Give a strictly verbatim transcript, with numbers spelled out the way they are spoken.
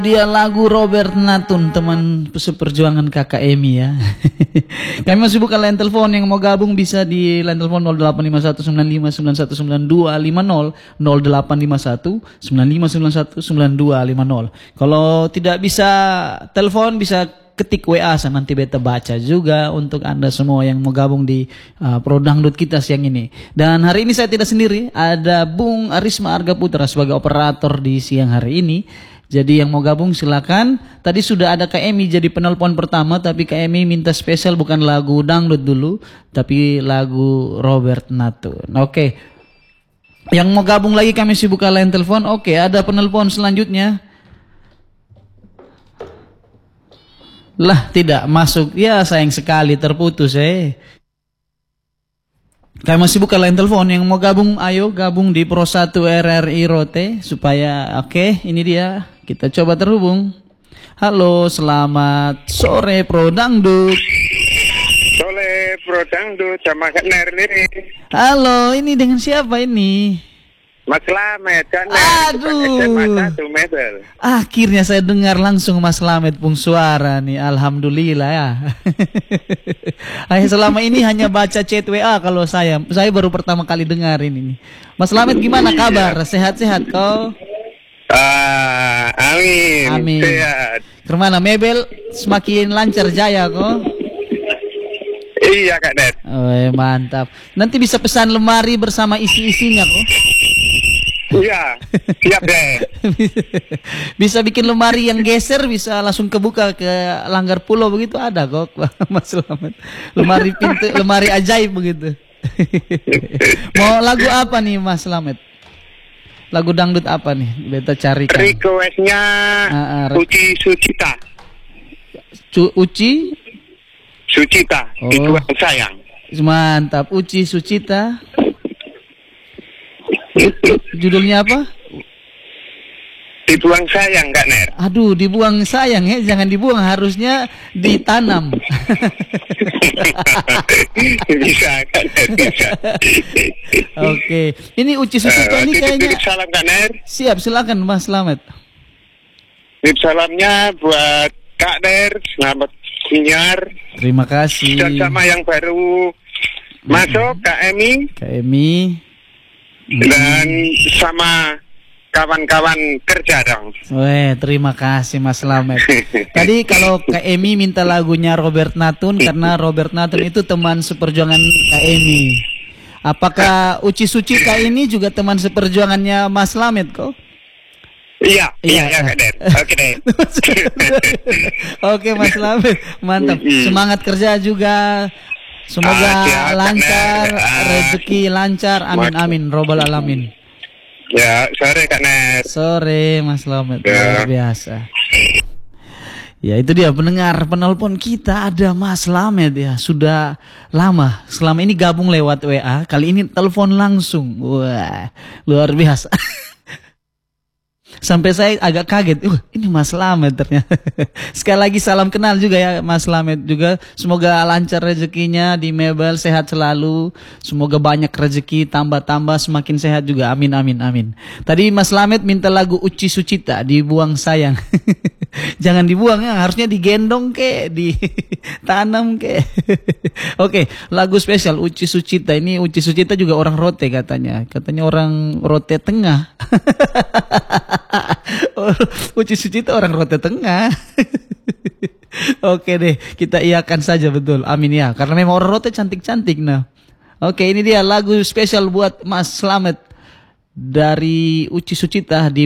Dia lagu Robert Natun, teman seperjuangan kakak Emi ya. Kami masih buka line telepon, yang mau gabung bisa di line telepon nol delapan lima satu sembilan lima sembilan satu sembilan dua lima nol, nol delapan lima satu sembilan lima sembilan satu sembilan dua lima nol. Kalau tidak bisa telepon bisa ketik W A, saya nanti beta baca juga untuk Anda semua yang mau gabung di uh, Pro Dangdut kita siang ini. Dan hari ini saya tidak sendiri, ada Bung Arisma Arga Putra sebagai operator di siang hari ini. Jadi yang mau gabung silakan. Tadi sudah ada Kak Emi jadi penelpon pertama, tapi Kak Emi minta spesial bukan lagu dangdut dulu, tapi lagu Robert Natun. Oke. Yang mau gabung lagi kami sih buka line telepon. Oke, ada penelpon selanjutnya. Lah, tidak masuk. Ya, sayang sekali terputus eh. Kami masih buka line telepon, yang mau gabung ayo gabung di Pro satu R R I Rote supaya oke, okay, ini dia. Kita coba terhubung. Halo, selamat sore Pro Dangdut. Sore Pro Dangdut sama Kak Ner nih. Halo, ini dengan siapa ini? Mas Lamet kan. Aduh. Akhirnya saya dengar langsung Mas Lamet pung suara nih. Alhamdulillah ya. Selama ini hanya baca chat W A kalau saya. Saya baru pertama kali dengar ini. Mas Lamet gimana kabar? Sehat-sehat kau? Ah, amin. Amin. Sehat. Kemana mebel semakin lancar jaya kok? Iya Kak Ner. Oh, mantap. Nanti bisa pesan lemari bersama isi-isinya kok. Iya, siap deh. Bisa bikin lemari yang geser, bisa langsung kebuka ke Langgar Pulau begitu ada kok, Mas Lamet. Lemari pintu, lemari ajaib begitu. Mau lagu apa nih Mas Lamet? Lagu dangdut apa nih? Beta carikan. Requestnya uh, uh, Uci Sucita. Cu Uci Sucita, oh. Itu yang sayang. Mantap, Uci Sucita. Judulnya apa? Dibuang sayang Kak Ner. Aduh, dibuang sayang ya, jangan dibuang, harusnya ditanam. Bisa Kak Ner, bisa. Oke, ini Uci Sucita uh, ini kayaknya. Titip salam Kak Ner. Siap, silakan Mas Lamet. Titip salamnya buat Kak Ner, selamat sinyar. Terima kasih. Dan sama yang baru masuk Kak Emi. Kak Emi. Dan sama kawan-kawan kerja dong. Weh, terima kasih Mas Lamet. Tadi kalau Kak Emi minta lagunya Robert Natun karena Robert Natun itu teman seperjuangan Kak Emi. Apakah Uci Sucita ini juga teman seperjuangannya Mas Lamet kok? Iya, iya, iya, iya. Kak Oke deh. Oke Mas Lamet, mantap. Semangat kerja juga. Semoga ah, siap, lancar, ah, rezeki lancar, amin amin, robbal alamin. Ya, sore Kak Ner. Sore Mas Lamet, ya. Luar biasa. Ya itu dia pendengar penelpon kita, ada Mas Lamet ya, sudah lama selama ini gabung lewat W A, kali ini telepon langsung, wah luar biasa. Sampai saya agak kaget, uh, ini Mas Lamet ternyata. Sekali lagi salam kenal juga ya Mas Lamet juga. Semoga lancar rezekinya di Mebel, sehat selalu. Semoga banyak rezeki, tambah-tambah semakin sehat juga. Amin, amin, amin. Tadi Mas Lamet minta lagu Uci Sucita, dibuang sayang. Jangan dibuang ya, harusnya digendong ke, ditanam ke. Oke, lagu spesial Uci Sucita. Ini Uci Sucita juga orang Rote katanya. Katanya orang Rote Tengah. Uci Sucita orang Rote Tengah. Oke deh, kita iakan saja betul. Amin ya, karena memang orang Rote cantik-cantik nah. Oke, ini dia lagu spesial buat Mas Lamet dari Uci Sucita di